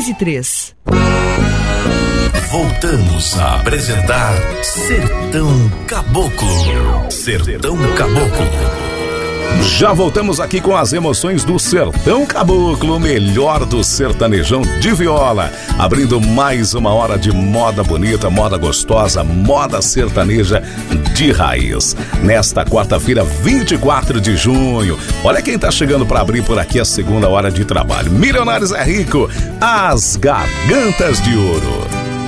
6:03. Voltamos a apresentar Sertão Caboclo. Sertão Caboclo. Já voltamos aqui com as emoções do Sertão Caboclo, o melhor do sertanejão de viola, abrindo mais uma hora de moda bonita, moda gostosa, moda sertaneja de raiz. Nesta quarta-feira, 24 de junho, olha quem tá chegando para abrir por aqui a segunda hora de trabalho. Milionários é Rico, as Gargantas de Ouro.